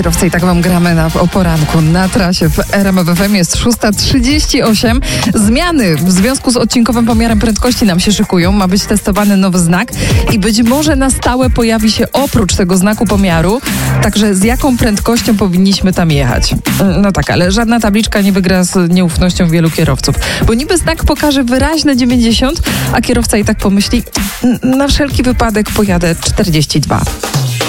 kierowcy, i tak wam gramy o poranku na trasie w RMF FM. Jest 6:38. Zmiany w związku z odcinkowym pomiarem prędkości nam się szykują. Ma być testowany nowy znak i być może na stałe pojawi się oprócz tego znaku pomiaru także z jaką prędkością powinniśmy tam jechać. No tak, ale żadna tabliczka nie wygra z nieufnością wielu kierowców, bo niby znak pokaże wyraźne 90, a kierowca i tak pomyśli, na wszelki wypadek pojadę 42.